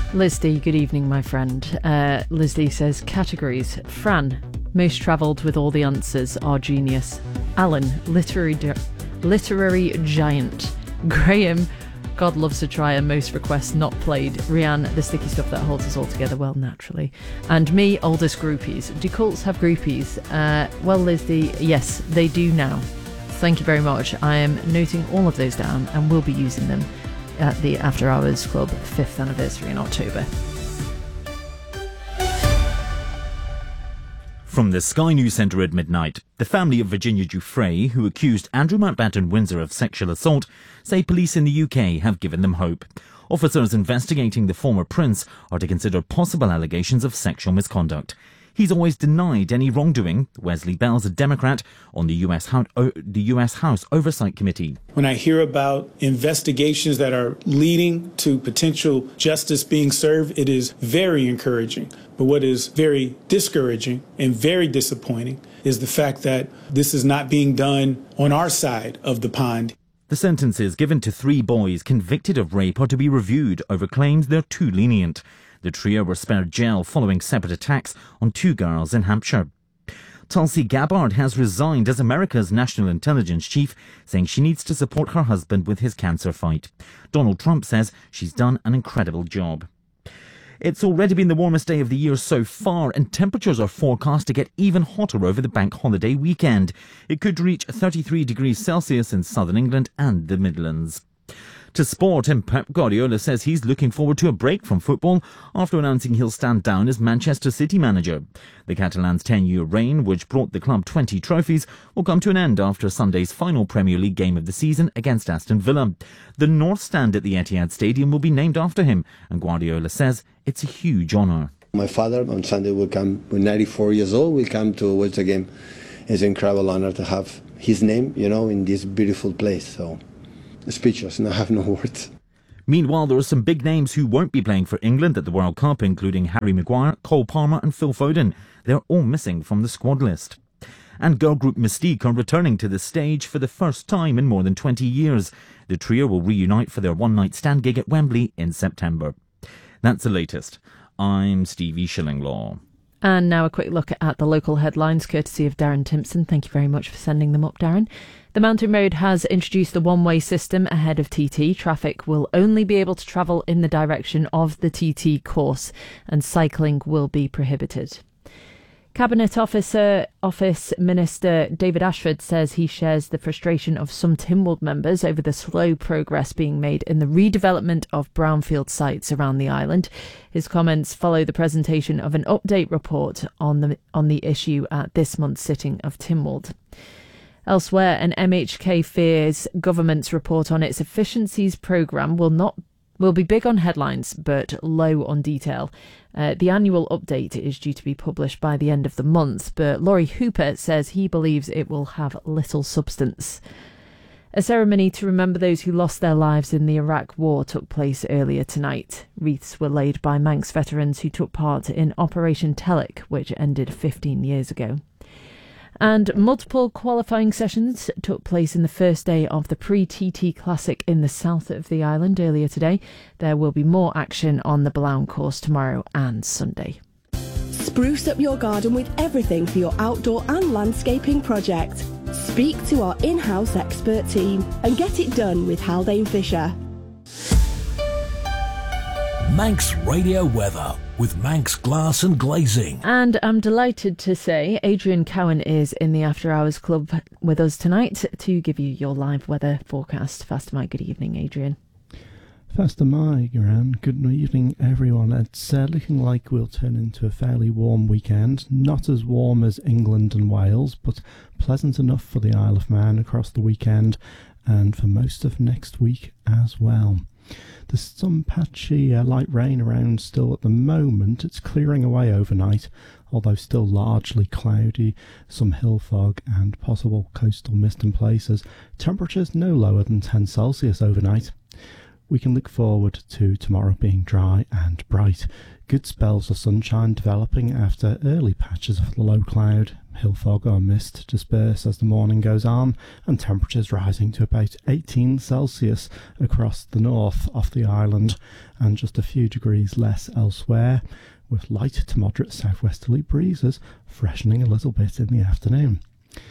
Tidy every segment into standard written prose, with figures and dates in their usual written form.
Liz D, good evening, my friend. Liz D says, categories. Fran, most travelled with all the answers, our genius. Alan, literary giant. Graham, God loves to try and most requests not played. Rianne, the sticky stuff that holds us all together, well, naturally. And me, oldest groupies. Do cults have groupies? Well, Liz D, yes, they do now. Thank you very much. I am noting all of those down and will be using them at the After Hours Club 5th anniversary in October. From the Sky News Centre at midnight, the family of Virginia Giuffre, who accused Andrew Mountbatten Windsor of sexual assault, say police in the UK have given them hope. Officers investigating the former prince are to consider possible allegations of sexual misconduct. He's always denied any wrongdoing. Wesley Bell's a Democrat on the US House Oversight Committee. When I hear about investigations that are leading to potential justice being served, it is very encouraging. But what is very discouraging and very disappointing is the fact that this is not being done on our side of the pond. The sentences given to 3 boys convicted of rape are to be reviewed over claims they're too lenient. The trio were spared jail following separate attacks on 2 girls in Hampshire. Tulsi Gabbard has resigned as America's national intelligence chief, saying she needs to support her husband with his cancer fight. Donald Trump says she's done an incredible job. It's already been the warmest day of the year so far, and temperatures are forecast to get even hotter over the bank holiday weekend. It could reach 33 degrees Celsius in southern England and the Midlands. To sport, and Pep Guardiola says he's looking forward to a break from football after announcing he'll stand down as Manchester City manager. The Catalans' 10-year reign, which brought the club 20 trophies, will come to an end after Sunday's final Premier League game of the season against Aston Villa. The North Stand at the Etihad Stadium will be named after him, and Guardiola says it's a huge honour. My father on Sunday will come, when 94 years old, will come to watch the game. It's an incredible honour to have his name, in this beautiful place, so speechless, and I have no words. Meanwhile, there are some big names who won't be playing for England at the World Cup, including Harry Maguire, Cole Palmer and Phil Foden. They're all missing from the squad list. And girl group Mystique are returning to the stage for the first time in more than 20 years. The trio will reunite for their one-night stand gig at Wembley in September. That's the latest. I'm Stevie Shillinglaw. And now a quick look at the local headlines, courtesy of Darren Timpson. Thank you very much for sending them up, Darren. The Mountain Road has introduced the one-way system ahead of TT. Traffic will only be able to travel in the direction of the TT course, and cycling will be prohibited. Cabinet Office Minister David Ashford says he shares the frustration of some Tynwald members over the slow progress being made in the redevelopment of brownfield sites around the island. His comments follow the presentation of an update report on the issue at this month's sitting of Tynwald. Elsewhere, an MHK fears government's report on its efficiencies programme will be big on headlines but low on detail. The annual update is due to be published by the end of the month, but Laurie Hooper says he believes it will have little substance. A ceremony to remember those who lost their lives in the Iraq War took place earlier tonight. Wreaths were laid by Manx veterans who took part in Operation Telic, which ended 15 years ago. And multiple qualifying sessions took place in the first day of the pre-TT Classic in the south of the island earlier today. There will be more action on the Blount course tomorrow and Sunday. Spruce up your garden with everything for your outdoor and landscaping project. Speak to our in-house expert team and get it done with Haldane Fisher. Manx Radio Weather with Manx Glass and Glazing. And I'm delighted to say Adrian Cowan is in the After Hours Club with us tonight to give you your live weather forecast. Faster Mike, good evening, Adrian. Faster Mike, good evening, everyone. It's looking like we'll turn into a fairly warm weekend. Not as warm as England and Wales, but pleasant enough for the Isle of Man across the weekend and for most of next week as well. There's some patchy light rain around still at the moment. It's clearing away overnight, although still largely cloudy, some hill fog and possible coastal mist in places. Temperatures no lower than 10 Celsius overnight. We can look forward to tomorrow being dry and bright. Good spells of sunshine developing after early patches of low cloud Hill fog or mist disperse as the morning goes on, and temperatures rising to about 18 Celsius across the north of the island, and just a few degrees less elsewhere, with light to moderate southwesterly breezes freshening a little bit in the afternoon.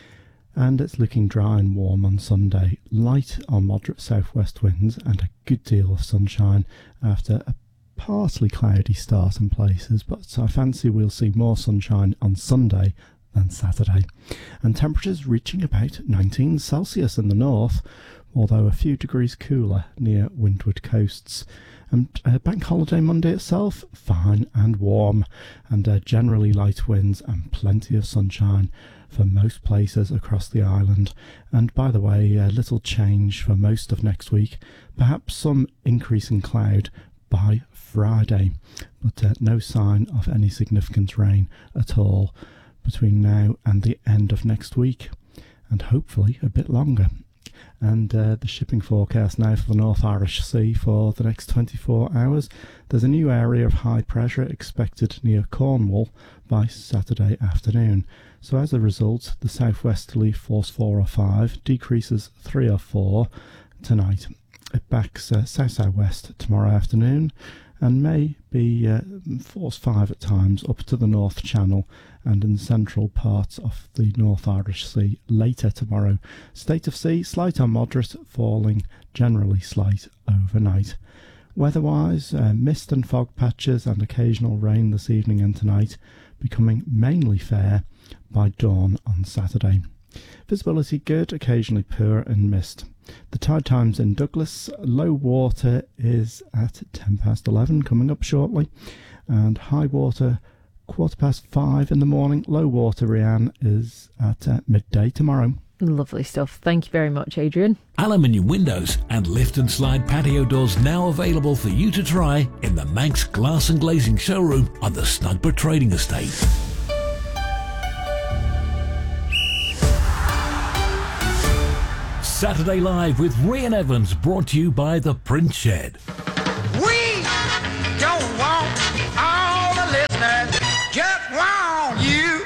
And it's looking dry and warm on Sunday, light or moderate southwest winds and a good deal of sunshine after a partly cloudy start in places, but I fancy we'll see more sunshine on Sunday than Saturday, and temperatures reaching about 19 Celsius in the north, although a few degrees cooler near windward coasts. And Bank Holiday Monday itself, fine and warm, and generally light winds and plenty of sunshine for most places across the island. And by the way, a little change for most of next week, perhaps some increase in cloud by Friday, but no sign of any significant rain at all between now and the end of next week, and hopefully a bit longer. And the shipping forecast now for the North Irish Sea for the next 24 hours. There's a new area of high pressure expected near Cornwall by Saturday afternoon. So as a result, the southwesterly force 4 or 5 decreases 3 or 4 tonight. It backs south-southwest tomorrow afternoon, and may be force 5 at times up to the North Channel and in central parts of the North Irish Sea later tomorrow. State of sea, slight or moderate, falling generally slight overnight. Weather-wise, mist and fog patches and occasional rain this evening and tonight, becoming mainly fair by dawn on Saturday. Visibility good, occasionally poor and mist. The tide times in Douglas, low water is at 11:10 coming up shortly, and high water 5:15 in the morning. Low water, Rianne, is at midday tomorrow. Lovely stuff. Thank you very much, Adrian. Aluminium windows and lift and slide patio doors now available for you to try in the Manx Glass and Glazing showroom on the Snugborough Trading Estate. Saturday Live with Rian Evans, brought to you by The Print Shed. We don't want all the listeners, just want you.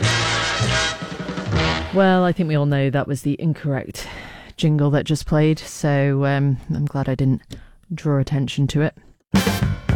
Well, I think we all know that was the incorrect jingle that just played, so I'm glad I didn't draw attention to it.